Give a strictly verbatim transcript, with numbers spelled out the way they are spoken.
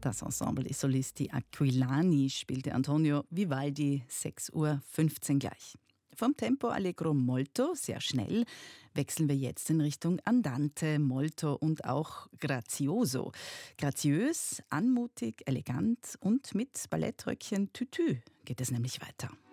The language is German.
Das Ensemble Solisti Aquilani spielte Antonio Vivaldi, sechs Uhr fünfzehn gleich. Vom Tempo Allegro molto, sehr schnell, wechseln wir jetzt in Richtung Andante, molto und auch grazioso. Graziös, anmutig, elegant und mit Ballettröckchen Tütü geht es nämlich weiter.